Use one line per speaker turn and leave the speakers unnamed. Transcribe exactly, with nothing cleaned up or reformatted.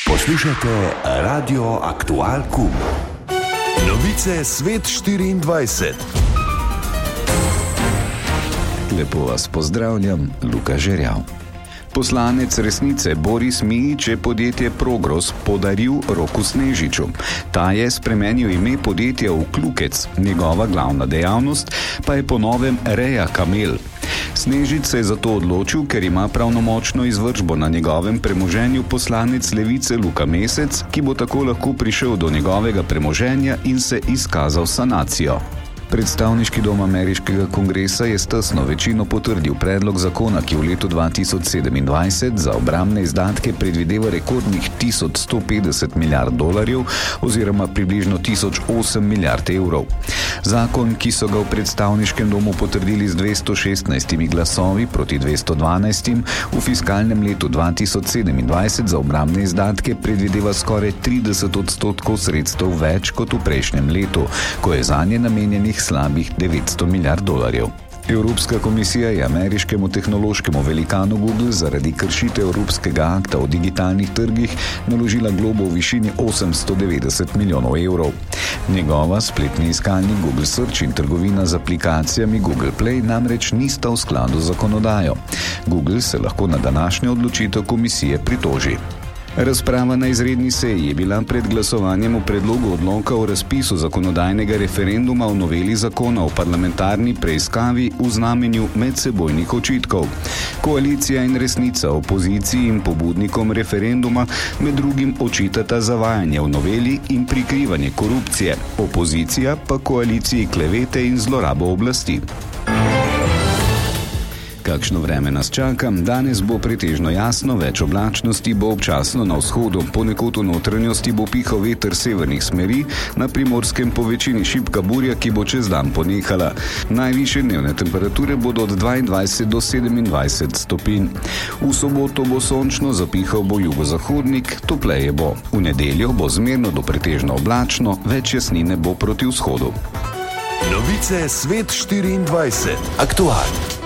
Poslušajte Radio Aktual Kum. Novice Svet štiriindvajset.
Lepo vas pozdravljam, Luka Žerjav. Poslanec Resnice Boris Mijić je podjetje Progros podaril Roku Snežiču. Ta je spremenil ime podjetja v Klukec, njegova glavna dejavnost pa je po novem reja kamel. Snežič se je zato odločil, ker ima pravnomočno izvršbo na njegovem premoženju poslanec Levice Luka Mesec, ki bo tako lahko prišel do njegovega premoženja in se izkazal sanacijo. Predstavniški dom ameriškega kongresa je s tesno večino potrdil predlog zakona, ki v letu dva tisoč sedemindvajset za obrambne izdatke predvideva rekordnih tisoč sto petdeset milijard dolarjev oziroma približno tisoč osem milijard evrov. Zakon, ki so ga v predstavniškem domu potrdili z dvesto šestnajstimi glasovi proti dvesto dvanajstim, v fiskalnem letu dva tisoč sedemindvajset za obrambne izdatke predvideva skoraj trideset odstotkov sredstev več kot v prejšnjem letu, ko je zanje namenjenih slabih devetsto milijard dolarjev. Evropska komisija je ameriškemu tehnološkemu velikanu Google zaradi kršitev Evropskega akta o digitalnih trgih naložila globo v višini osemsto devetdeset milijonov evrov. Njegova spletni iskalnik Google Search in trgovina z aplikacijami Google Play namreč nista v skladu z zakonodajo. Google se lahko na današnjo odločitev komisije pritoži. Razprava na izredni seji je bila pred glasovanjem o predlogu odloka o razpisu zakonodajnega referenduma o noveli zakona o parlamentarni preiskavi v znamenju medsebojnih očitkov. Koalicija in Resnica opoziciji in pobudnikom referenduma med drugim očitata zavajanje v noveli in prikrivanje korupcije, opozicija pa koaliciji klevete in zlorabo oblasti. Kakšno vreme nas čaka? Danes bo pretežno jasno, več oblačnosti bo občasno na vzhodu, ponekod v notranjosti bo pihal veter severnih smeri, na Primorskem po večini šibka burja, ki bo čez dan ponehala. Najvišje dnevne temperature bodo od dvaindvajset do sedemindvajset stopinj. V soboto bo sončno, zapihal bo jugozahodnik, topleje bo. V nedeljo bo zmerno do pretežno oblačno, več jasnine bo proti vzhodu.
Novice Svet štiriindvajset. Aktual.